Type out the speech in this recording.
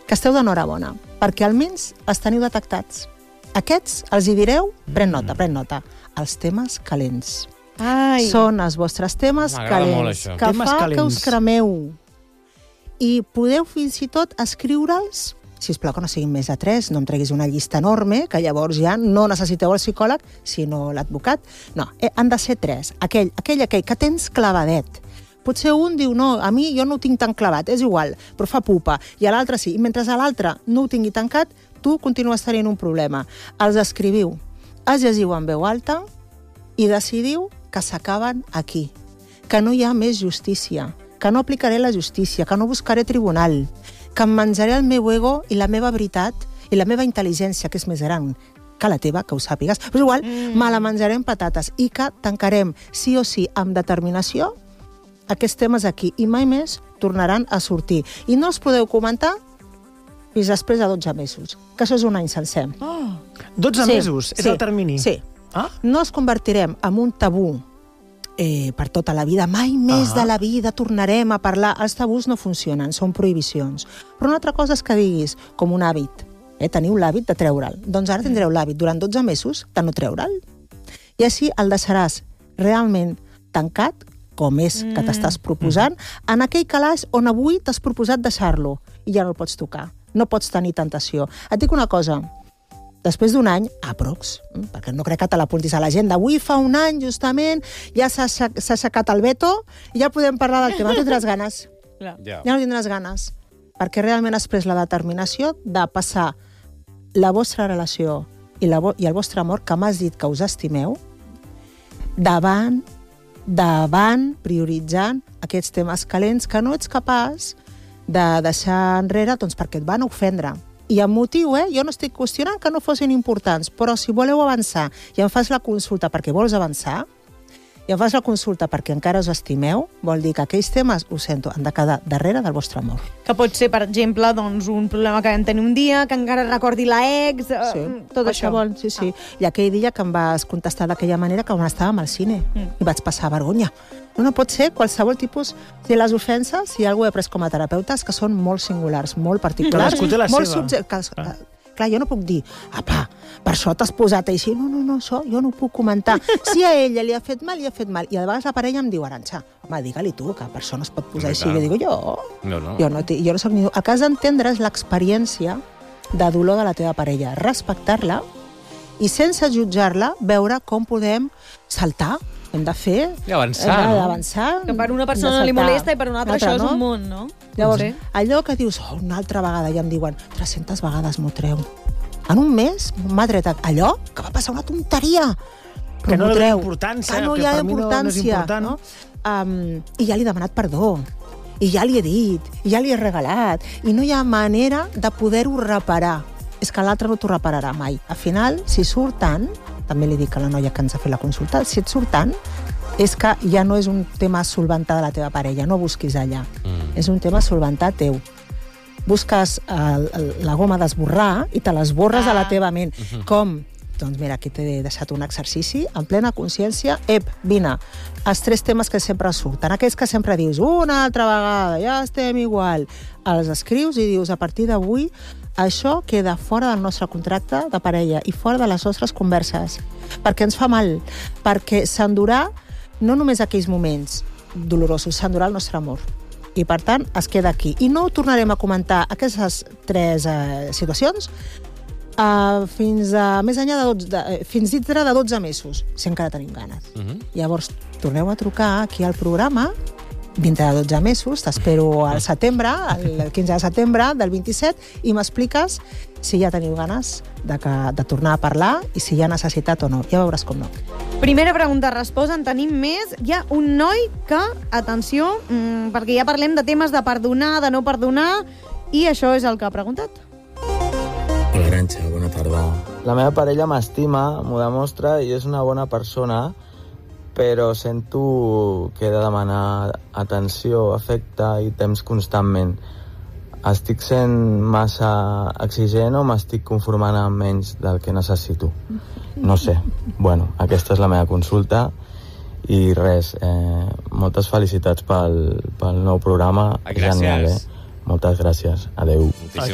que esteu d'enhorabona, perquè almenys els teniu detectats. Aquests els hi direu, pren nota, els temes calents. Ai. Són els vostres temes calents, que Temes fa calents. que us cremeu. I podeu fins i tot escriure'ls, sisplau que no siguin més de 3, no em treguis una llista enorme, que llavors ja no necessiteu el psicòleg, sinó l'advocat. No, han de ser 3. Aquell que tens clavadet. Potser un diu, no, a mi jo no ho tinc tan clavat, és igual, però fa pupa, i a l'altre sí. I mentre a l'altre no ho tingui tancat, tu continues tenint un problema. Els escriviu, els llegiu en veu alta i decidiu que s'acaben aquí, que no hi ha més justícia, que no aplicaré la justícia, que no buscaré tribunal, que em menjaré el meu ego i la meva veritat i la meva intel·ligència, que és més gran que la teva, que ho sàpigues, però igual me la menjaré amb patates i que tancarem sí o sí amb determinació aquests temes aquí i mai més tornaran a sortir. I no els podeu comentar fins després de 12 mesos, que això és un any sencer. 12 mesos? És el termini? Sí. No els convertirem en un tabú per tota la vida. Mai més de la vida tornarem a parlar. Els tabús no funcionen, són prohibicions. Però una altra cosa és que diguis, com un hàbit, teniu l'hàbit de treure'l. Doncs ara tindreu l'hàbit durant 12 mesos de no treure'l. I així el deixaràs realment tancat, com és que t'estàs proposant, en aquell calaix on avui t'has proposat deixar-lo i ja no el pots tocar. No pots tenir tentació. Et dic una cosa, després d'un any, aprox, perquè no crec que te l'apuntis a l'agenda, avui fa un any, justament, ja s'ha aixecat el veto i ja podem parlar del tema. No tindràs ganes. Ja no tindràs ganes. Perquè realment has pres la determinació de passar la vostra relació i el vostre amor, que m'has dit que us estimeu, davant, prioritzant aquests temes calents que no ets capaç de deixar enrere doncs perquè et van ofendre. I amb motiu, jo no estic qüestionant que no fossin importants, però si voleu avançar i em fas la consulta perquè vols avançar, i em fas la consulta perquè encara us estimeu, vol dir que aquells temes, ho sento, han de quedar darrere del vostre amor. Que pot ser, per exemple, doncs, un problema que vam tenir un dia, que encara recordi l'ex, tot això. Sí. I aquell dia que em vas contestar d'aquella manera que quan estàvem al cine i vaig passar vergonya. No pot ser qualsevol tipus... Si les ofenses, si algú he après com a terapeutes, que són molt singulars, molt particulars, cadascú té la molt seva. Clar, jo no puc dir, apa, per això t'has posat així. No, això jo no ho puc comentar. Si a ella li ha fet mal, li ha fet mal. I a vegades la parella em diu, Arantxa, home, digue-li tu, que per això no es pot posar així. Jo dic, jo no soc ningú. El que has d'entendre és l'experiència de dolor de la teva parella. Respectar-la i sense jutjar-la, veure com podem saltar. Hem de fer... I avançar, Que per una persona li molesta i per una altra això és un món, no? Llavors, allò que dius, una altra vegada, ja em diuen, 300 vegades m'ho treu. En un mes m'ha tret allò que va passar una tonteria. Que no hi ha importància. Que no hi ha importància. I ja li he demanat perdó. I ja li he dit. I ja li he regalat. I no hi ha manera de poder-ho reparar. És que l'altre no t'ho repararà mai. Al final, si surt tant, també li dic a la noia que ens ha fet la consulta, si et surt tant, és que ja no és un tema solventar de la teva parella, no busquis allà. És un tema solventar teu. Busques la goma d'esborrar i te l'esborres de la teva ment. Com? Doncs mira, aquí t'he deixat un exercici en plena consciència. Vine, els 3 temes que sempre surten, aquells que sempre dius una altra vegada, ja estem igual, els escrius i dius, a partir d'avui això queda fora del nostre contracte de parella i fora de les nostres converses, perquè ens fa mal, perquè s'endurà no només aquells moments dolorosos, s'endurà el nostre amor. I, per tant, es queda aquí. I no tornarem a comentar aquestes 3 situacions fins dintre de 12 mesos, si encara tenim ganes. Llavors, torneu a trucar aquí al programa dintre de 12 mesos, t'espero al setembre, el 15 de setembre del 27, i m'expliques si ja teniu ganes de tornar a parlar i si hi ha necessitat o no. Ja veuràs com no. Primera pregunta resposta, en tenim més. Hi ha un noi que, atenció, perquè ja parlem de temes de perdonar, de no perdonar, i això és el que ha preguntat. Hola, Arantxa, bona tarda. La meva parella m'estima, m'ho demostra i és una bona persona, però sento que he de demanar atenció, afecte i temps constantment. Estic sent massa exigent o m'estic conformant amb menys del que necessito? No sé. Bueno, aquesta és la meva consulta i res, moltes felicitats pel nou programa. Gràcies. Genial, Moltes gràcies. Adéu.